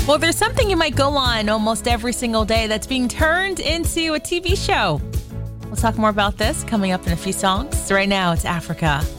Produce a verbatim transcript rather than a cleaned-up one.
Well, there's something you might go on almost every single day that's being turned into a T V show. We'll talk more about this coming up in a few songs. Right now, it's Africa.